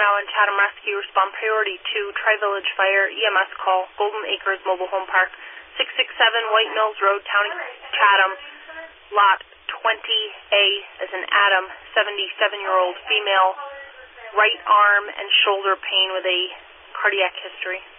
Island Chatham Rescue. Respond priority 2, Tri-Village Fire, EMS call, Golden Acres Mobile Home Park, 667 White Mills Road, County Chatham, lot 20A as in Adam, 77-year-old female, right arm and shoulder pain with a cardiac history.